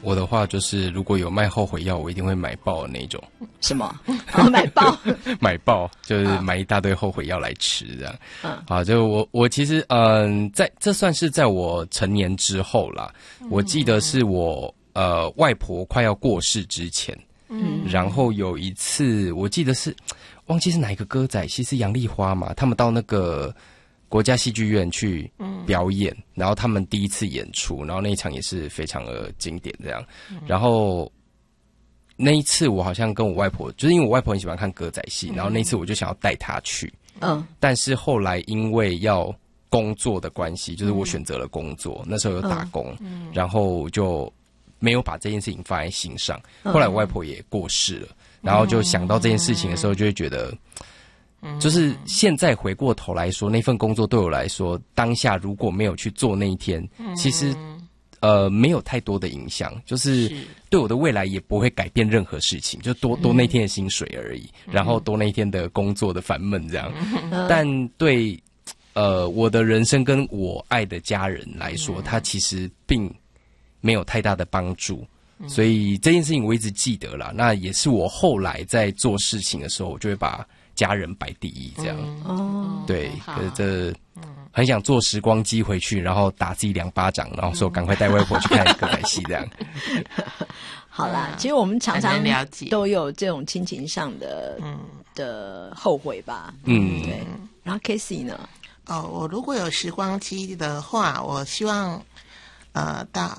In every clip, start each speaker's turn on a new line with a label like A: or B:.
A: 我的话就是如果有卖后悔药，我一定会买爆的那种。
B: 什么？买爆？
A: 买爆就是买一大堆后悔药来吃这样。好，就我其实在这算是在我成年之后啦。我记得是我外婆快要过世之前。然后有一次我记得是忘记是哪一个歌仔戏，是杨丽花嘛，他们到那个国家戏剧院去表演，然后他们第一次演出，然后那一场也是非常的经典这样。然后那一次我好像跟我外婆，就是因为我外婆很喜欢看歌仔戏，然后那一次我就想要带她去。但是后来因为要工作的关系，就是我选择了工作，那时候有打工，然后就没有把这件事情放在心上。后来我外婆也过世了，然后就想到这件事情的时候，就会觉得，就是现在回过头来说，那份工作对我来说，当下如果没有去做那一天，其实没有太多的影响，就是对我的未来也不会改变任何事情，就多那天的薪水而已，然后多那天的工作的烦闷这样。但对我的人生跟我爱的家人来说，他其实并没有太大的帮助，所以这件事情我一直记得啦。那也是我后来在做事情的时候，我就会把家人摆第一，这样。对，这很想坐时光机回去，然后打自己2巴掌，然后说赶快带外婆去看歌仔戏，这样。
B: 好啦，其实我们常常都有这种亲情上的后悔吧。对。然后 Casey 呢？
C: 我如果有时光机的话，我希望到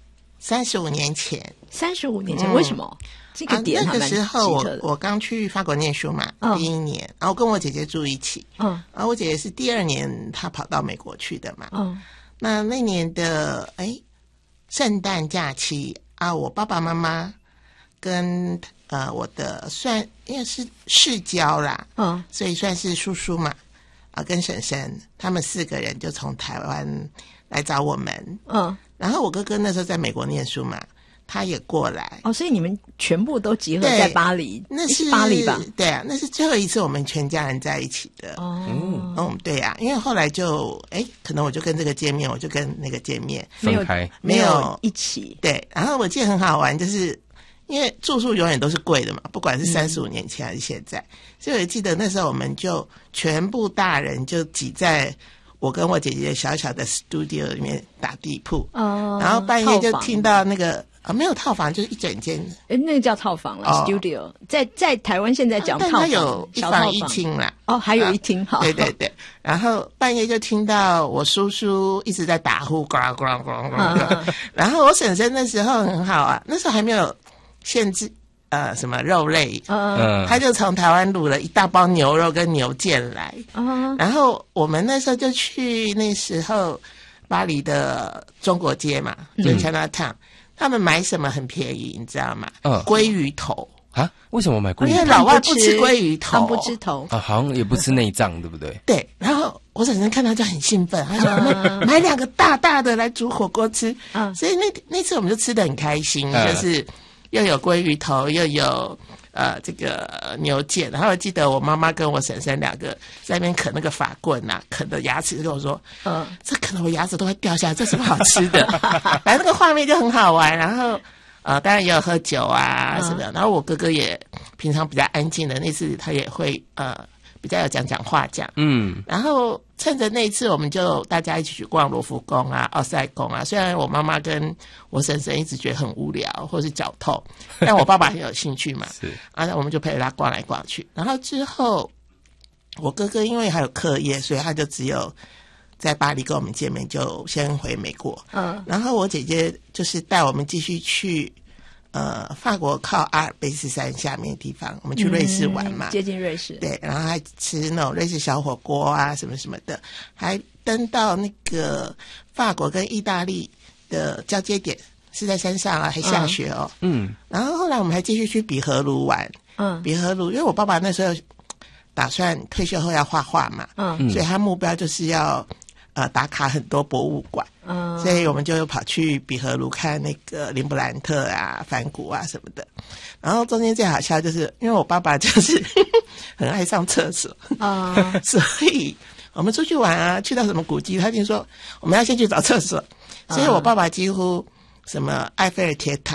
C: 35年前。
B: 35年前，为什么？这个点
C: 那个时候我刚去法国念书嘛，第一年，然后跟我姐姐住一起，然后我姐姐是第2年她跑到美国去的嘛，那年的圣诞假期啊，我爸爸妈妈跟我的因为是世交啦，所以算是叔叔嘛，跟婶婶他们4个人就从台湾来找我们，然后我哥哥那时候在美国念书嘛，他也过来。所
B: 以你们全部都集合在巴黎。
C: 那是
B: 巴黎吧？
C: 对啊，那是最后一次我们全家人在一起的。对啊，因为后来就可能我就跟这个见面，我就跟那个见面，
A: 分开，
B: 没有一起。
C: 对，然后我记得很好玩，就是因为住宿永远都是贵的嘛，不管是35年前还是现在，所以我记得那时候我们就全部大人就挤在我跟我姐姐小小的 studio 里面打地铺，然后半夜就听到那个没有套房，就是一整间。
B: 那个叫套房了，studio。在台湾现在讲套房，
C: 它有1房1厅啦。
B: 还有一厅，好。
C: 对对对。然后半夜就听到我叔叔一直在打呼，呱呱呱呱。然后我婶婶那时候很好啊，那时候还没有限制什么肉类，他就从台湾卤了一大包牛肉跟牛腱来，然后我们那时候就去那时候巴黎的中国街嘛，就 Chinatown，他们买什么很便宜，你知道吗？鲑鱼头
A: 啊？为什么买鲑鱼头？
C: 因为老外不吃鲑鱼头，
B: 他们不吃头
A: 好像也不吃内脏，对不对？
C: 对。然后我婶婶看到就很兴奋，她说买2个大大的来煮火锅吃。所以那次我们就吃得很开心，就是又有鲑鱼头，又有这个牛腱。然后我记得我妈妈跟我婶婶2个在那边啃那个法棍啊，啃的牙齿跟我说，这啃的我牙齿都会掉下来，这什么好吃的？反正那个画面就很好玩。然后当然也有喝酒啊什么的。然后我哥哥也平常比较安静的，那次他也会比较有讲话这样。然后趁着那一次，我们就大家一起去逛罗浮宫啊、奥赛宫啊。虽然我妈妈跟我婶婶一直觉得很无聊或是脚痛，但我爸爸很有兴趣嘛。是啊，那我们就陪着他逛来逛去。然后之后，我哥哥因为还有课业，所以他就只有在巴黎跟我们见面，就先回美国。然后我姐姐就是带我们继续去法国靠阿尔卑斯山下面的地方，我们去瑞士玩嘛，
B: 接近瑞士。
C: 对，然后还吃那种瑞士小火锅啊，什么什么的，还登到那个法国跟意大利的交接点，是在山上啊，还下雪哦。然后后来我们还继续去比荷卢玩。比荷卢，因为我爸爸那时候打算退休后要画画嘛，所以他目标就是要打卡很多博物馆，所以我们就跑去比荷卢看那个林布兰特啊、梵谷啊什么的。然后中间最好笑就是因为我爸爸就是很爱上厕所所以我们出去玩啊，去到什么古迹，他听说我们要先去找厕所，所以我爸爸几乎什么埃菲尔铁塔